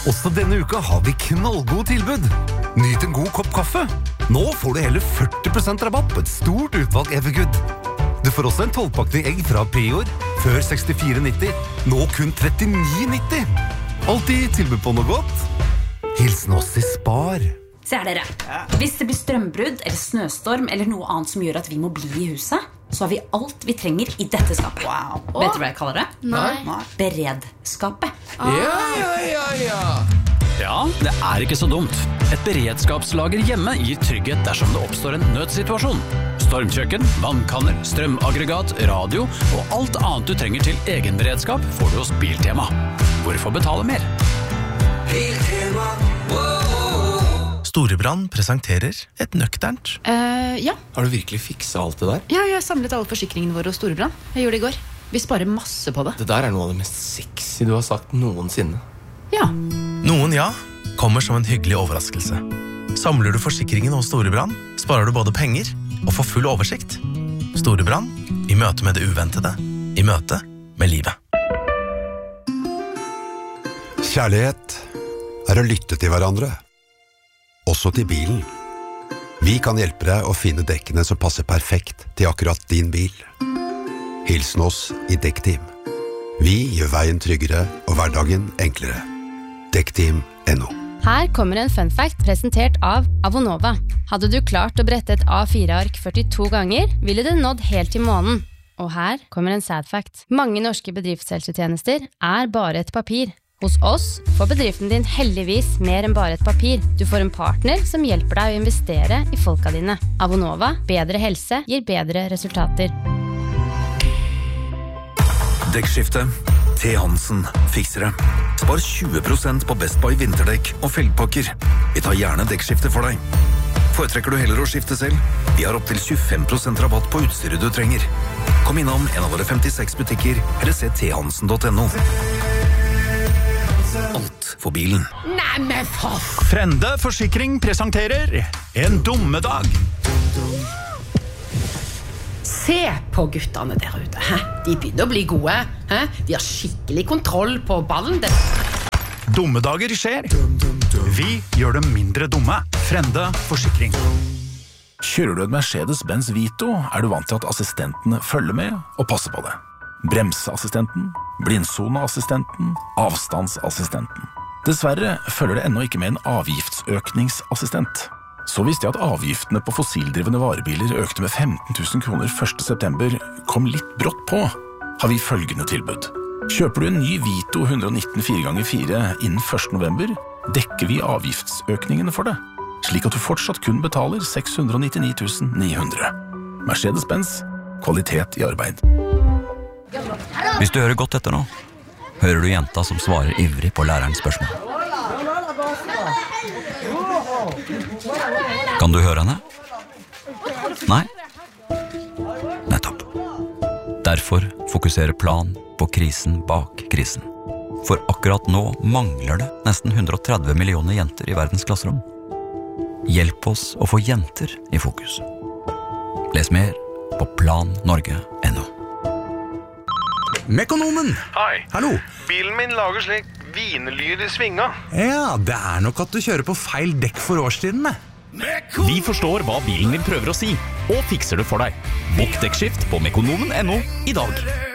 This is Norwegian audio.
Også denne uka har vi knallgod tilbud. Nyt en god kopp kaffe. Nå får du hele 40% rabatt på et stort utvalg Evergood. Du får også en 12-pakning egg fra Prior, før 64,90. Nå kun 39,90. Alltid tilbud på noe godt. Hilsen oss i Spar. Se her dere. Hvis det blir strømbrudd eller snøstorm eller noe annet som gjør at vi må bli i huset, så har vi alt vi trenger i dette skapet. Vet du hva jeg kaller det? Nei. Beredskapet. Ja, det er ikke så dumt. Et beredskapslager hjemme gir trygghet dersom det oppstår en nødsituasjon. Stormkjøkken, vannkanner, strømaggregat, radio og alt annet du trenger til egen beredskap får du hos Biltema. Hvorfor betale mer? Biltema. Storebrand presenterer et nøkternt. Ja. Har du virkelig fikset alt det der? Ja, jeg har samlet alle forsikringene våre hos Storebrand. Jeg gjorde det i går. Vi sparer masse på det. Det der er noe av det mest sexy du har sagt noensinne. Ja. Noen ja, kommer som en hyggelig overraskelse. Samler du forsikringen hos Storebrand, sparer du både penger og får full oversikt. Storebrand, i møte med det uventede, i møte med livet. Kjærlighet er å lytte til hverandre. Også til bilen. Vi kan hjelpe deg å finne dekkene som passer perfekt til akkurat din bil. Hilsen oss i Dekkteam. Vi gjør veien tryggere og hverdagen enklere. Dekkteam.no. Her kommer en fun fact presentert av Avonova. Hadde du klart å brette et A4-ark 42 ganger, ville du nådd helt til månen. Og her kommer en sad fact. Mange norske bedriftshelsetjenester er bare et papir. Hos oss får bedriften din heldigvis mer enn bare et papir. Du får en partner som hjelper deg å investere i folka dine. Avonova, bedre helse gir bedre resultater. Dekkskifte. T. Hansen fikser det. Spar 20% på Best Buy vinterdekk og felgpakker. Vi tar gjerne dekkskifte for deg. Foretrekker du heller å skifte selv? Vi har opp til 25% rabatt på utstyret du trenger. Kom innom en av våre 56 butikker, eller se thansen.no. Alt for bilen. Nei, men for... Frende Forsikring presenterer En dommedag. Se på guttene der ute. Hæ? De begynner å bli gode. Hæ? De har skikkelig kontroll på ballen. Dommedager skjer. Vi gjør dem mindre dumme. Frende Forsikring. Kjører du et Mercedes-Benz Vito, er du vant til at assistentene følger med og passer på det. Bremseassistenten, blindsoneassistenten, avstandsassistenten. Dessverre følger det ennå ikke med en avgiftsøkningsassistent. Så visste jeg at avgiftene på fossildrivende varebiler økte med 15 000 kroner 1. september kom litt brått på, har vi følgende tilbud. Kjøper du en ny Vito 119 4x4 innen 1. november, dekker vi avgiftsøkningene for det, slik at du fortsatt kun betaler 699 900. Mercedes-Benz, kvalitet i arbeid. Hvis du hører godt etter nå, hører du jenta som svarer ivrig på lærerens spørsmål. Kan du høre henne? Nei? Nettopp. Derfor fokuserer Plan på krisen bak krisen. For akkurat nå mangler det nesten 130 millioner jenter i verdens klasserom. Hjelp oss å få jenter i fokus. Les mer på plannorge.no. Mekonomen! Hei. Hallo. Bilen min lager slik vinelyd i svinga. Ja, det er nok at du kjører på feil dekk for årstidene. Vi forstår hva bilen din prøver å si, og fikser det for deg. Bokk dekkskift på mekonomen.no i dag.